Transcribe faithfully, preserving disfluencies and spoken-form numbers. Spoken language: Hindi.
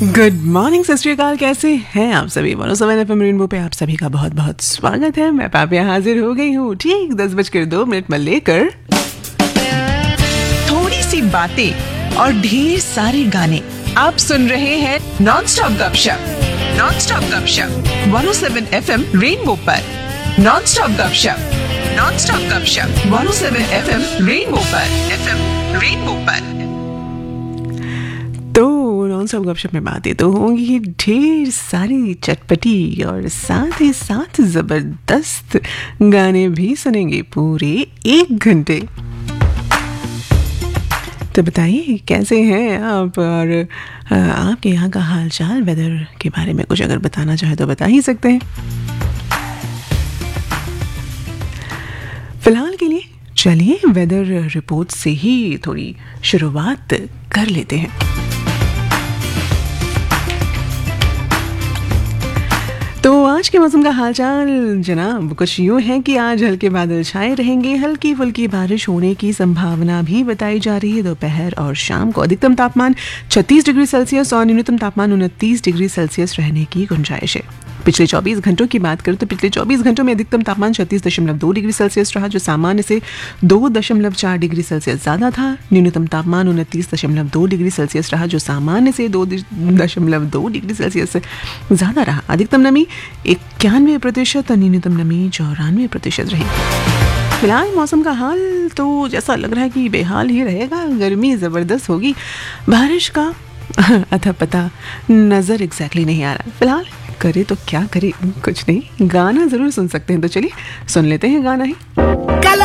गुड मॉर्निंग, सत श्री अकाल। कैसे हैं आप सभी? One O seven F M rainbow पे आप सभी का बहुत बहुत स्वागत है। मैं पापिया हाजिर हो गई हूँ ठीक दस बजकर दो मिनट में लेकर थोड़ी सी बातें और ढेर सारे गाने। आप सुन रहे हैं नॉन स्टॉप गपशप, नॉन स्टॉप गपशप one O seven F M rainbow पर। नॉन स्टॉप गपशप, नॉन स्टॉप गपशप one O seven F M rainbow पर, एफ एम रेनबो पर। तो नॉन स्टॉप गपशप में बातें तो होंगी ढेर सारी चटपटी और साथ ही साथ जबरदस्त गाने भी सुनेंगे पूरे एक घंटे। तो बताइए कैसे हैं आप, और आपके यहाँ का हालचाल, वेदर के बारे में कुछ अगर बताना चाहे तो बता ही सकते हैं। फिलहाल के लिए चलिए वेदर रिपोर्ट से ही थोड़ी शुरुआत कर लेते हैं। तो आज के मौसम का हालचाल जनाब कुछ यूँ है कि आज हल्के बादल छाए रहेंगे, हल्की फुल्की बारिश होने की संभावना भी बताई जा रही है। दोपहर और शाम को अधिकतम तापमान छत्तीस डिग्री सेल्सियस और न्यूनतम तापमान उनतीस डिग्री सेल्सियस रहने की गुंजाइश है। पिछले चौबीस घंटों की बात करें तो पिछले चौबीस घंटों में अधिकतम तापमान छत्तीस दशमलव दो डिग्री सेल्सियस रहा, जो सामान्य से दो दशमलव चार डिग्री सेल्सियस ज़्यादा था। न्यूनतम तापमान उनतीस दशमलव दो डिग्री सेल्सियस रहा, जो सामान्य से दो दशमलव दो डिग्री सेल्सियस ज़्यादा रहा। अधिकतम नमी इक्यानवे प्रतिशत और न्यूनतम नमी चौरानवे प्रतिशत रही। फिलहाल मौसम का हाल तो जैसा लग रहा है कि बेहाल ही रहेगा। गर्मी ज़बरदस्त होगी, बारिश का अथा पता नज़र एग्जैक्टली नहीं आ रहा। फिलहाल करे तो क्या करे, कुछ नहीं, गाना ज़रूर सुन सकते हैं। तो चलिए सुन लेते हैं गाना ही।